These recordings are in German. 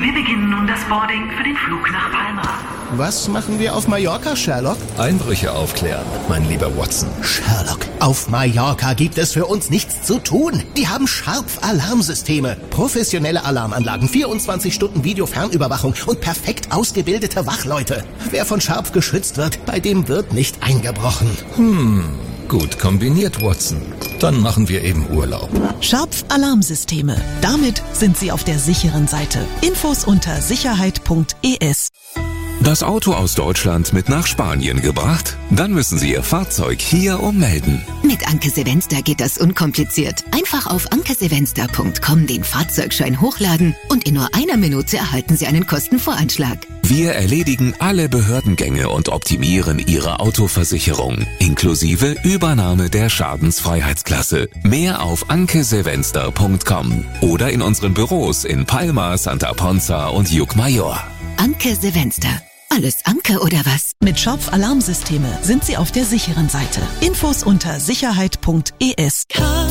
Wir beginnen nun das Boarding für den Flug nach Palma. Was machen wir auf Mallorca, Sherlock? Einbrüche aufklären, mein lieber Watson. Sherlock, auf Mallorca gibt es für uns nichts zu tun. Die haben Scharf-Alarmsysteme, professionelle Alarmanlagen, 24 Stunden Videofernüberwachung und perfekt ausgebildete Wachleute. Wer von Scharf geschützt wird, bei dem wird nicht eingebrochen. Gut kombiniert, Watson. Dann machen wir eben Urlaub. Scharf-Alarmsysteme. Damit sind Sie auf der sicheren Seite. Infos unter sicherheit.es. Das Auto aus Deutschland mit nach Spanien gebracht? Dann müssen Sie Ihr Fahrzeug hier ummelden. Mit Anke Sevenster geht das unkompliziert. Einfach auf ankesevenster.com den Fahrzeugschein hochladen und in nur einer Minute erhalten Sie einen Kostenvoranschlag. Wir erledigen alle Behördengänge und optimieren Ihre Autoversicherung, inklusive Übernahme der Schadensfreiheitsklasse. Mehr auf ankesevenster.com oder in unseren Büros in Palma, Santa Ponza und Llucmajor. Anke Sevenster. Alles Anke oder was? Mit Scharf-Alarmsysteme sind Sie auf der sicheren Seite. Infos unter sicherheit.es.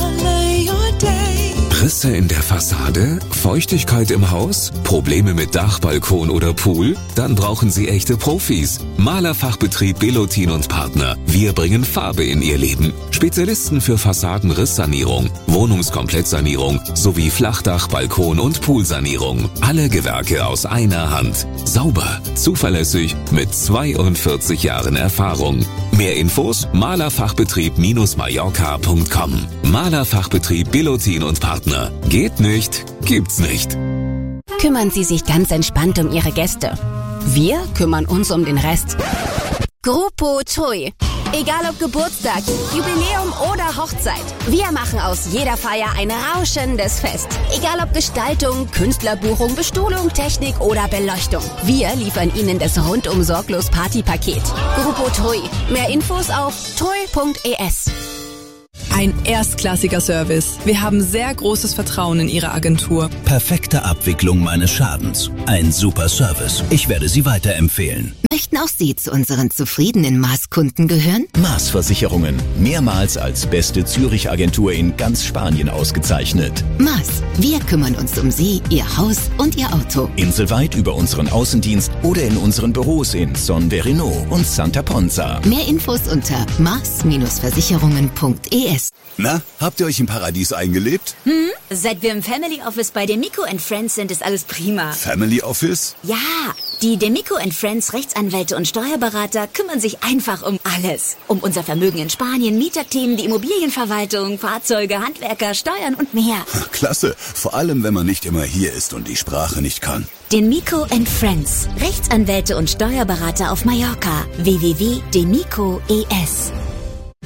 Risse in der Fassade? Feuchtigkeit im Haus? Probleme mit Dach, Balkon oder Pool? Dann brauchen Sie echte Profis. Malerfachbetrieb Belotin und Partner. Wir bringen Farbe in Ihr Leben. Spezialisten für Fassadenrisssanierung, Wohnungskomplettsanierung sowie Flachdach, Balkon und Poolsanierung. Alle Gewerke aus einer Hand. Sauber, zuverlässig, mit 42 Jahren Erfahrung. Mehr Infos? Malerfachbetrieb-mallorca.com. Malerfachbetrieb Belotin und Partner. Geht nicht, gibt's nicht. Kümmern Sie sich ganz entspannt um Ihre Gäste. Wir kümmern uns um den Rest. Grupo TUI. Egal ob Geburtstag, Jubiläum oder Hochzeit. Wir machen aus jeder Feier ein rauschendes Fest. Egal ob Gestaltung, Künstlerbuchung, Bestuhlung, Technik oder Beleuchtung. Wir liefern Ihnen das rundum sorglos Partypaket. Grupo TUI. Mehr Infos auf tui.es. Ein erstklassiger Service. Wir haben sehr großes Vertrauen in Ihre Agentur. Perfekte Abwicklung meines Schadens. Ein super Service. Ich werde Sie weiterempfehlen. Möchten auch Sie zu unseren zufriedenen Maß-Kunden gehören? Maß Versicherungen. Mehrmals als beste Zürich-Agentur in ganz Spanien ausgezeichnet. Maß. Wir kümmern uns um Sie, Ihr Haus und Ihr Auto. Inselweit über unseren Außendienst oder in unseren Büros in Son Verino und Santa Ponza. Mehr Infos unter maß-versicherungen.es. Na, habt ihr euch im Paradies eingelebt? Seit wir im Family Office bei Demico & Friends sind, ist alles prima. Family Office? Ja, die Demico & Friends Rechtsanwälte und Steuerberater kümmern sich einfach um alles. Um unser Vermögen in Spanien, Mieterthemen, die Immobilienverwaltung, Fahrzeuge, Handwerker, Steuern und mehr. Klasse, vor allem wenn man nicht immer hier ist und die Sprache nicht kann. Demico & Friends, Rechtsanwälte und Steuerberater auf Mallorca. www.demico.es